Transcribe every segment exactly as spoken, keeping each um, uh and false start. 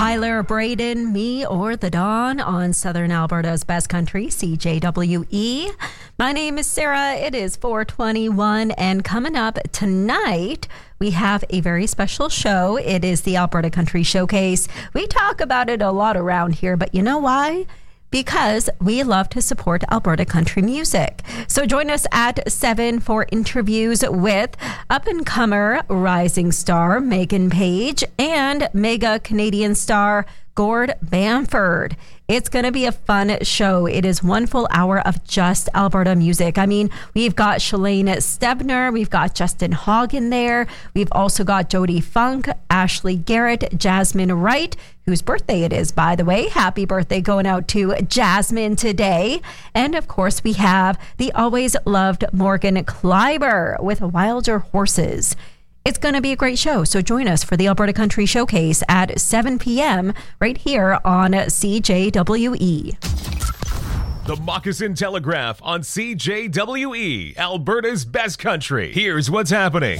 Tyler, Braden, me, or the Dawn on Southern Alberta's Best Country, C J W E. My name is Sarah. It is four twenty-one, and coming up tonight, we have a very special show. It is the Alberta Country Showcase. We talk about it a lot around here, but you know why? Because we love to support Alberta country music. So join us at seven for interviews with up-and-comer rising star Megan Page and mega Canadian star Gord Bamford. It's going to be a fun show. It is one full hour of just Alberta music. I mean, we've got Shalane Stebner, we've got Justin Hogg in there, we've also got Jody Funk, Ashley Garrett, Jasmine Wright, whose birthday it is, by the way. Happy birthday going out to Jasmine today. And of course, we have the always loved Morgan Kleiber with Wilder Horses. It's going to be a great show, so join us for the Alberta Country Showcase at seven p.m. right here on C J W E. The Moccasin Telegraph on C J W E, Alberta's Best Country. Here's what's happening.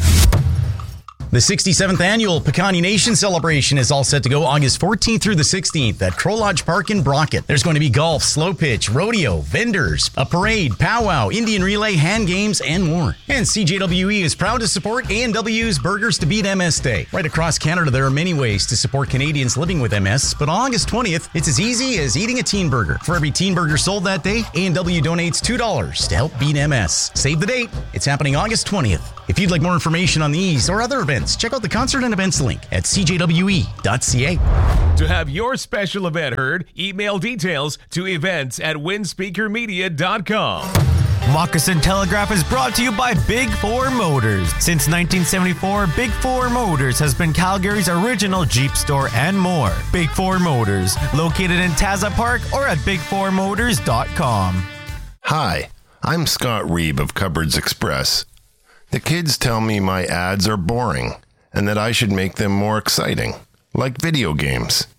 The sixty-seventh Annual Piikani Nation Celebration is all set to go August fourteenth through the sixteenth at Crow Lodge Park in Brockett. There's going to be golf, slow pitch, rodeo, vendors, a parade, powwow, Indian relay, hand games, and more. And C J W E is proud to support A and W's Burgers to Beat M S Day. Right across Canada, there are many ways to support Canadians living with M S, but on August twentieth, it's as easy as eating a teen burger. For every teen burger sold that day, A and W donates two dollars to help beat M S. Save the date. It's happening August twentieth. If you'd like more information on these or other events, check out the concert and events link at c j w e dot c a. To have your special event heard, email details to events at windspeaker media dot com. Moccasin Telegraph is brought to you by Big Four Motors. Since nineteen seventy-four, Big Four Motors has been Calgary's original Jeep store and more. Big Four Motors, located in Taza Park or at big four motors dot com. Hi, I'm Scott Reeb of Cupboards Express. The kids tell me my ads are boring and that I should make them more exciting, like video games.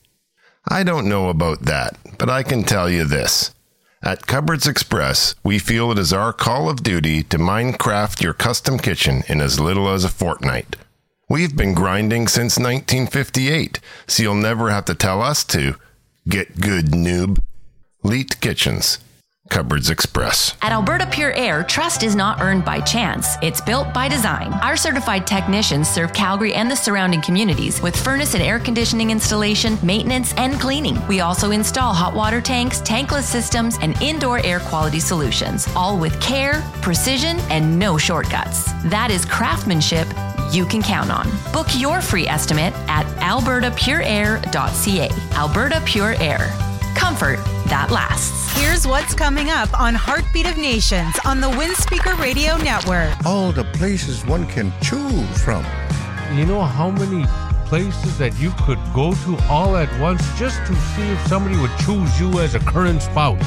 I don't know about that, but I can tell you this. At Cupboards Express, we feel it is our call of duty to Minecraft your custom kitchen in as little as a fortnight. We've been grinding since nineteen fifty-eight, so you'll never have to tell us to. Get good, noob. Leet Kitchens. Cupboards Express. At Alberta Pure Air, trust is not earned by chance. It's built by design. Our certified technicians serve Calgary and the surrounding communities with furnace and air conditioning installation, maintenance, and cleaning. We also install hot water tanks, tankless systems, and indoor air quality solutions, all with care, precision, and no shortcuts. That is craftsmanship you can count on. Book your free estimate at alberta pure air dot c a. Alberta Pure Air. Comfort that lasts. Here's what's coming up on Heartbeat of Nations on the Windspeaker Radio Network. All the places one can choose from. You know how many places that you could go to all at once just to see if somebody would choose you as a current spouse?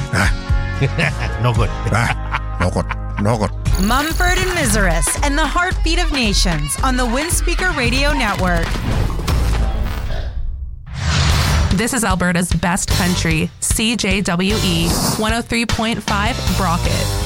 Ah. No good. Ah. No good. No good. Mumford and Miseris and the Heartbeat of Nations on the Windspeaker Radio Network. This is Alberta's Best Country, C J W E, one oh three point five Brockett.